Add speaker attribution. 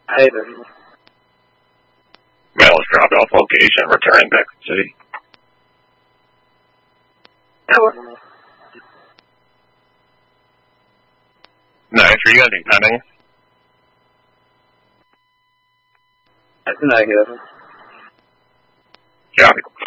Speaker 1: Hayden.
Speaker 2: Mail is dropped off location, returning back to the city. Nice, are you anything pending?
Speaker 1: That's negative.
Speaker 2: Copy.